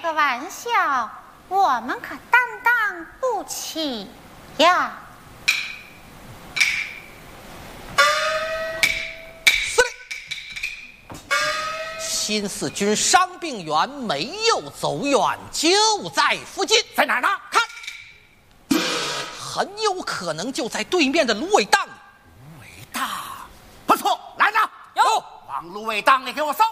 个玩笑，我们可担当不起呀。 司令，新四军伤病员没有走远，就在附近。 在哪儿呢？ 看，很有可能就在对面的芦苇荡里。 芦苇荡，不错，来着。 有， 往芦苇荡里给我搜。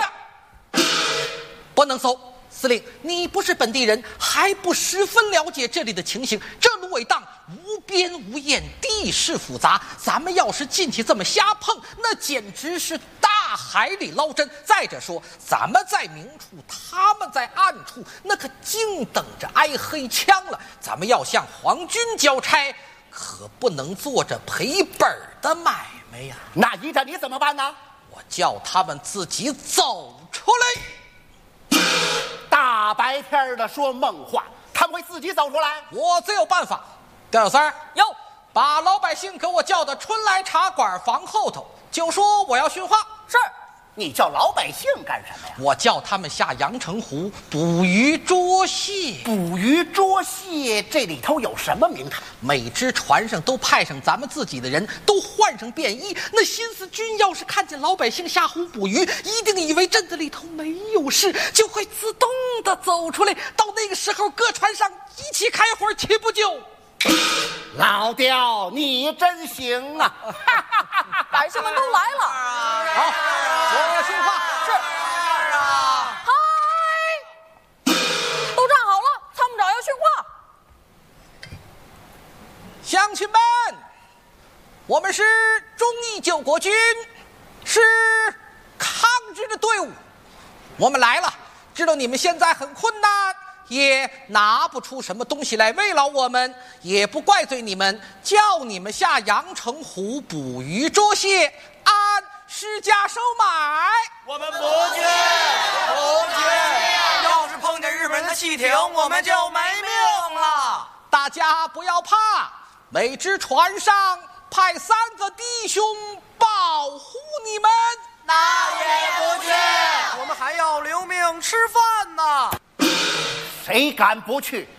不能搜。司令，你不是本地人，还不十分了解这里的情形。这芦苇荡无边无沿，地势复杂，咱们要是进去这么瞎碰，那简直是大海里捞针。再者说，咱们在明处，他们在暗处，那可净等着挨黑枪了。咱们要向皇军交差，可不能做着赔本的买卖呀。 那依着你怎么办呢？ 我叫他们自己走出来。 大白天的说梦话，他们会自己走出来？ 我自有办法。刁小三儿， 有， 把老百姓给我叫到春来茶馆房后头，就说我要训话。 是。 你叫老百姓干什么呀？ 我叫他们下阳澄湖捕鱼捉蟹。 捕鱼捉蟹，这里头有什么名堂？ 每只船上都派上咱们自己的人，都换上便衣。那新四军要是看见老百姓下湖捕鱼，一定以为镇子里头没有事，就会自动的走出来。到那个时候，各船上一起开火，岂不就？ 老刁，你真行啊！ 百姓们都来了。 好，我训话。 是。嗨，都站好了，参谋长要训话。 乡亲们，我们是忠义救国军，是抗日的队伍。我们来了，知道你们现在很困难，也拿不出什么东西来慰劳我们，也不怪罪你们，叫你们下阳澄湖捕鱼捉蟹，按市价收买。 我们不去，不去！要是碰见日本人的汽艇，我们就没命了。 大家不要怕，每只船上派3个弟兄保护你们。 那也不去，我们还要留命吃饭呢。 谁敢不去？